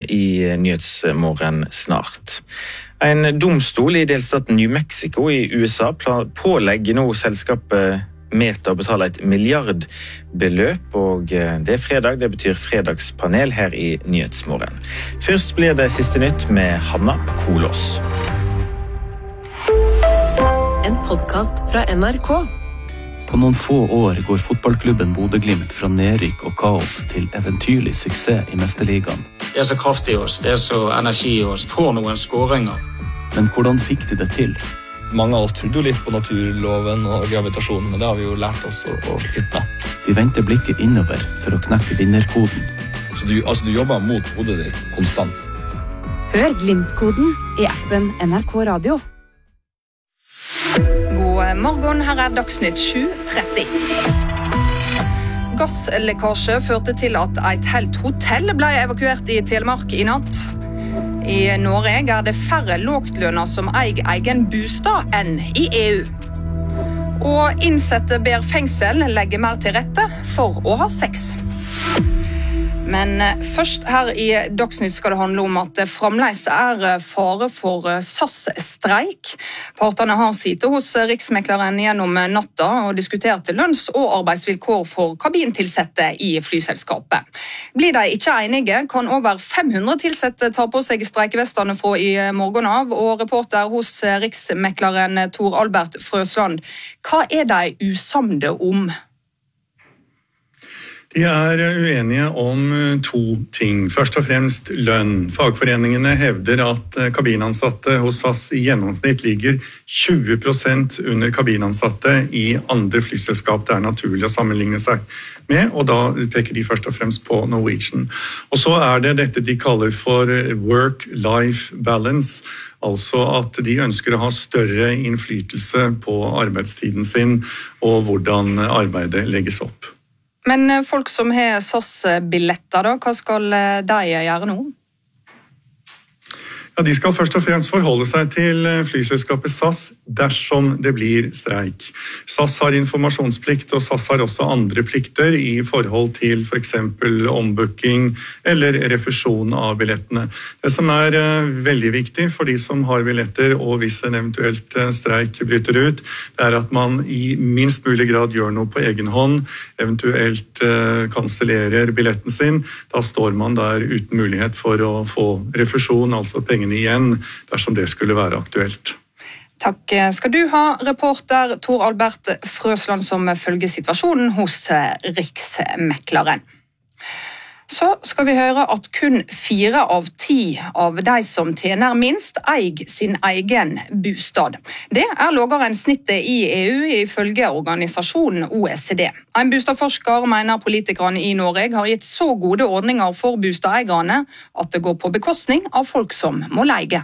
i Nyhetsmorgen snart. En domstol i delstaten New Mexico i USA pålegger nå selskapet Meta å betale et milliardbeløp, og det fredag, det betyr fredagspanel her i Nyhetsmorgen. Først blir det siste nytt med Hanna Kolås. En podcast fra NRK. På noen få år går fotballklubben Bodø/Glimt fra nedrykk og kaos til eventyrlig suksess i Mesterligaen. Det så kraftig i oss, det så energi i oss, får noen skåringer. Men hvordan fikk de det til? Mange av oss trodde jo litt på naturloven og gravitasjonen, men det har vi jo lært oss å slutte med. De vendte blikket innover for å knekke vinnerkoden. Så du jobber mot hodet ditt konstant. Hør Glimt-koden i appen NRK Radio. God morgen, her er Dagsnytt 7:30. Gasslekkasje førte til at et helt hotell ble evakuert i Telemark i natt. I Norge er det færre lågtlønner som eier egen bostad enn i EU. Og innsatte ber fengsel legge mer til rette for å ha sex. Men først her i Dagsnytt skal det handle om at det fremdeles er fare for SAS-streik. Partene har sittet hos Riksmekleren gjennom natta og diskuterte lønns- og arbeidsvilkår for kabintilsette i flyselskapet. Blir de ikke enige, kan over 500 tilsette ta på seg streikevestene fra i morgen av, og reporter hos Riksmekleren Tor Albert Frøsland, hva er de usamde om? De er uenige om to ting. Først og fremst lønn. Fagforeningene hevder at kabinansatte hos SAS i gjennomsnitt ligger 20% under kabinansatte i andre flyselskap det er naturlig å sammenligne seg med, og da peker de først og fremst på Norwegian. Og så er det dette de kaller for work-life balance, altså at de ønsker å ha større innflytelse på arbeidstiden sin og hvordan arbeidet legges opp. Men folk som har SAS-billetter, da, hva skal de gjøre nå? Ja, de skal først og fremst forholde seg til flyselskapet SAS dersom det blir streik. SAS har informasjonsplikt, og SAS har også andre plikter i forhold til for eksempel ombooking eller refusjon av billettene. Det som er veldig viktig for de som har billetter, og hvis en eventuelt streik bryter ut, det er at man i minst mulig grad gjør noe på egen hånd, eventuelt kansellerer billetten sin. Da står man der uten mulighet for å få refusjon, altså pengene igjen, dersom det skulle være aktuelt. Takk skal du ha, reporter Tor Albert Frøsland, som følger situasjonen hos Riksmekleren. Så skal vi høre at kun 4 av 10 av de som tjener minst eier sin egen bostad. Det er lavere enn snittet i EU ifølge organisasjonen OECD. En bostadforsker mener politikerne i Norge har gitt så gode ordninger for bostadeierne at det går på bekostning av folk som må leie.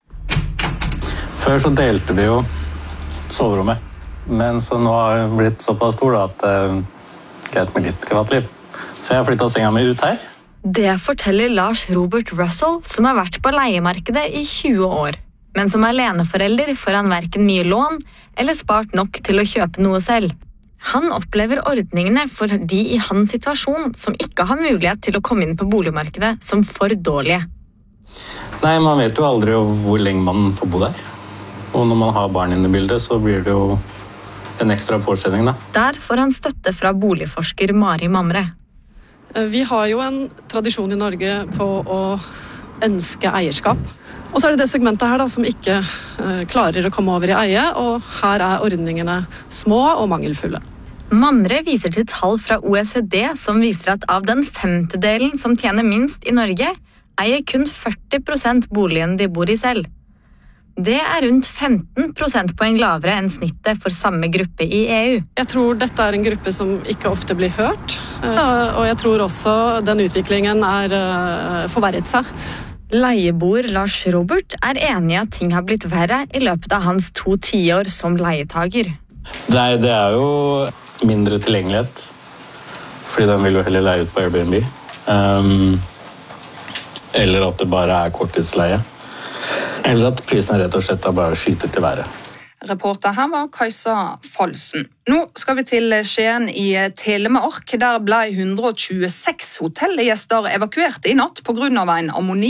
Før så delte vi jo soverommet, men så nå har jeg blitt såpass stor at det er greit med litt privatliv. Så jeg har flyttet senga mi ut her. Det forteller Lars Robert Russell, som har vært på leiemarkedet i 20 år. Men som aleneforelder får han hverken mye lån eller spart nok til å kjøpe noe selv. Han opplever ordningene for de i hans situasjon som ikke har mulighet til å komme inn på boligmarkedet som for dårlige. Nei, man vet jo aldri hvor lenge man får bo der. Og når man har barn inne i bildet, så blir det jo en ekstra påkjenning da. Der får han støtte fra boligforsker Mari Mamre. Vi har jo en tradisjon i Norge på å ønske eierskap. Og så er det det segmentet her da, som ikke klarer å komme over i eie, og her er ordningene små og mangelfulle. Mamre viser til tall fra OECD som viser at av den 50-delen som tjener minst i Norge, eier kun 40% boligen de bor i selv. Det er rundt 15 prosentpoeng lavere enn snittet for samme gruppe i EU. Jeg tror dette er en gruppe som ikke ofte blir hørt, og jeg tror også den utviklingen er forverret seg. Leieboer Lars Robert er enig i at ting har blitt verre i løpet av hans 2 tiår som leietager. Det er jo mindre tilgjengelighet, fordi den vil jo heller leie ut på Airbnb. Eller at det bare er korttidsleie. Eller at prisen rett og slett har bare skytet til været. Reporter her var Kajsa Falsen. Nå skal vi til Skien i Telemark. Der ble 126 hotellgjester evakuert i natt på grunn av en ammoni.